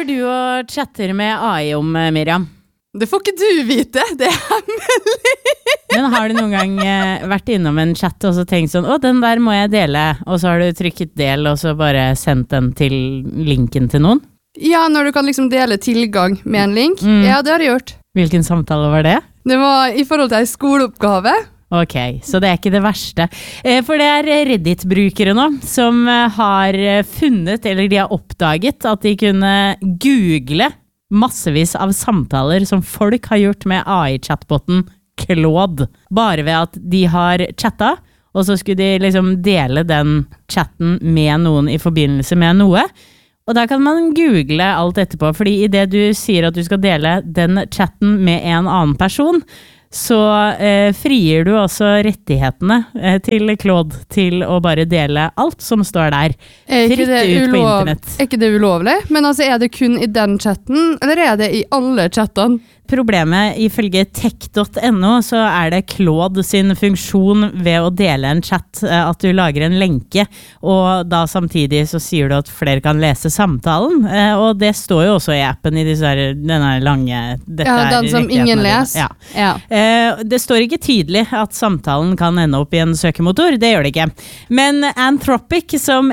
du og chatter med AI om, Miriam? Det får ikke du vite, det hemmelig. Men har du noen gang vært innom en chat og så tenkt sånn, den der må jeg dele, og så har du trykket del og så bare sendt den til linken til noen? Ja, når du kan liksom dele tilgang med en link. Ja, det har jeg gjort. Hvilken samtale var det? Det var i forhold til en skoleoppgave. Ok, så det er ikke det verste. For det er Reddit-brukere nå som har funnet, eller de har oppdaget at de kunne google massevis av samtaler som folk har gjort med AI-chatboten Claude. Bare ved at de har chattet, og så skulle de liksom dele den chatten med noen i forbindelse med noe. Og da kan man google alt etterpå, fordi i det du sier at du skal dele den chatten med en annen person, så frier du også rettighetene til Claude til å bare dele alt som står der. Fritt ut på internett. Er ikke det ulovlig? Men altså, er det kun i den chatten, eller er det i alle chattene? Problemet, ifølge tech.no, så er det Claude sin funksjon ved å dele en chat, at du lager en lenke, og da samtidig så sier du at flere kan lese samtalen, og det står jo også i appen i denne lange... Den som ingen leser. Ja. Det står ikke tydelig at samtalen kan ende opp i en søkemotor, det gjør det ikke. Men Anthropic, som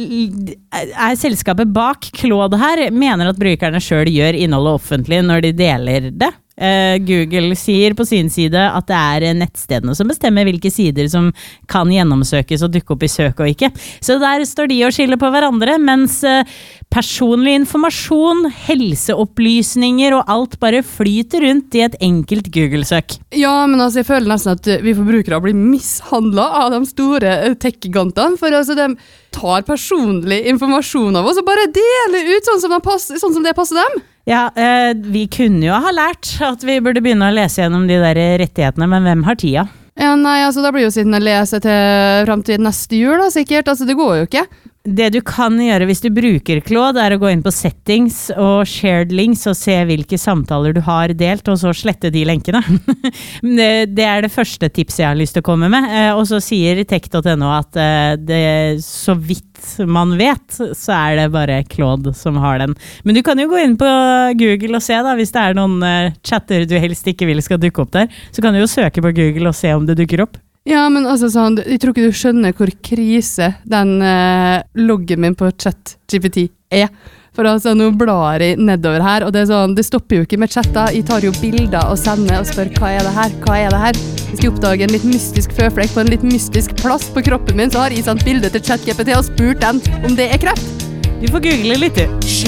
er selskapet bak Claude her, mener at brukerne selv gjør innholdet offentlig når de deler det. Google sier på sin side at det er nettstedene som bestemmer hvilke sider som kan gjennomsøkes og dukke opp i søk og ikke. Så der står de og skiller på hverandre, mens personlig informasjon, helseopplysninger og alt bare flyter rundt i et enkelt Google-søk. Ja, men altså, jeg føler nesten at vi forbrukere blir mishandlet av de store tech-gigantene, for altså, de tar personlig informasjon av oss og bare deler ut sånn som det passer dem. Ja, vi kunne jo ha lært at vi burde begynne å lese gjennom de der rettighetene, men hvem har tida? Ja, nei, altså da blir jo sittende å lese frem til neste jul da, sikkert. Altså, det går jo ikke. Det du kan gjøre hvis du bruker Claude er å gå inn på settings og shared links og se hvilke samtaler du har delt, og så slette de lenkene. Det er det første tipset jeg har lyst til å komme med. Og så sier tech.no at det, så vidt man vet, så er det bare Claude som har den. Men du kan jo gå inn på Google og se da, hvis det er noen chatter du helst ikke vil skal dukke opp der, så kan du jo søke på Google og se om det dukker opp. Ja, men altså sånn, jeg tror ikke du skjønner hvor krise den loggen min på ChatGPT er. For altså, nå blar jeg nedover her, og det er sånn, det stopper jo ikke med chatter. Jeg tar jo bilder og sender og spør, hva er det her? Hva er det her? Hvis jeg oppdager en litt mystisk føflekk på en litt mystisk plass på kroppen min, så har jeg sendt bildet til ChatGPT og spurt den om det er kreft. Du får google litt, du.